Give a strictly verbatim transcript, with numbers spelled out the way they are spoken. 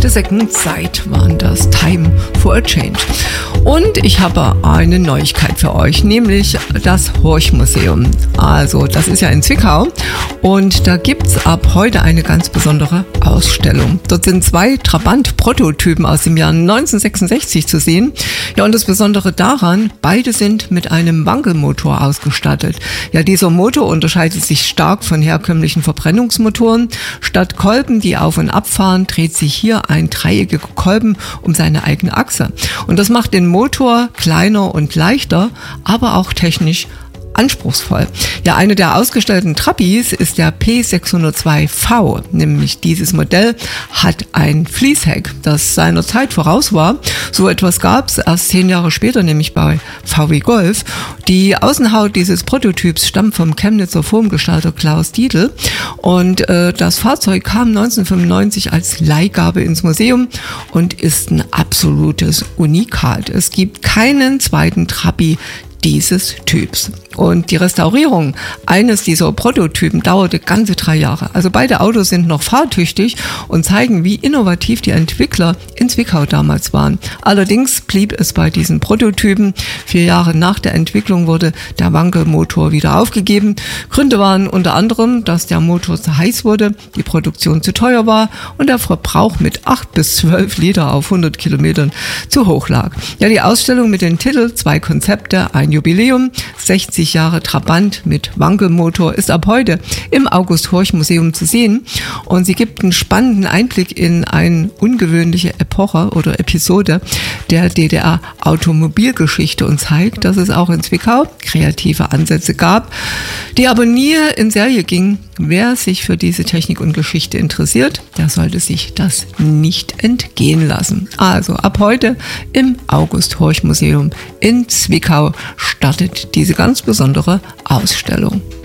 Second Sight waren das, Time for a Change. Und ich habe eine Neuigkeit für euch, nämlich das Horch-Museum. Also das ist ja in Zwickau und da gibt's ab heute eine ganz besondere Ausstellung. Dort sind zwei Trabant-Prototypen aus dem Jahr neunzehnhundertsechsundsechzig zu sehen. Ja, und das Besondere daran, beide sind mit einem Wankelmotor ausgestattet. Ja, dieser Motor unterscheidet sich stark von herkömmlichen Verbrennungsmotoren. Statt Kolben, die auf und abfahren, dreht sich hier ein dreieckiger Kolben um seine eigene Achse. Und das macht den Motor kleiner und leichter, aber auch technisch anspruchsvoll. Ja, eine der ausgestellten Trabis ist der P sechshundertzwei V, nämlich dieses Modell hat ein Fließheck, das seiner Zeit voraus war. So etwas gab es erst zehn Jahre später, nämlich bei V W Golf. Die Außenhaut dieses Prototyps stammt vom Chemnitzer Formgestalter Klaus Dietl und äh, das Fahrzeug kam neunzehnhundertfünfundneunzig als Leihgabe ins Museum und ist ein absolutes Unikat. Es gibt keinen zweiten Trabi dieses Typs. Und die Restaurierung eines dieser Prototypen dauerte ganze drei Jahre. Also beide Autos sind noch fahrtüchtig und zeigen, wie innovativ die Entwickler in Zwickau damals waren. Allerdings blieb es bei diesen Prototypen. Vier Jahre nach der Entwicklung wurde der Wankelmotor wieder aufgegeben. Gründe waren unter anderem, dass der Motor zu heiß wurde, die Produktion zu teuer war und der Verbrauch mit acht bis zwölf Liter auf hundert Kilometern zu hoch lag. Ja, die Ausstellung mit dem Titel Zwei Konzepte, ein Jubiläum, sechzig Jahre Trabant mit Wankelmotor ist ab heute im August-Horch-Museum zu sehen und sie gibt einen spannenden Einblick in eine ungewöhnliche Epoche oder Episode der D D R-Automobilgeschichte und zeigt, dass es auch in Zwickau kreative Ansätze gab, die aber nie in Serie gingen. Wer sich für diese Technik und Geschichte interessiert, der sollte sich das nicht entgehen lassen. Also ab heute im August-Horch-Museum in Zwickau startet diese ganz besondere Ausstellung.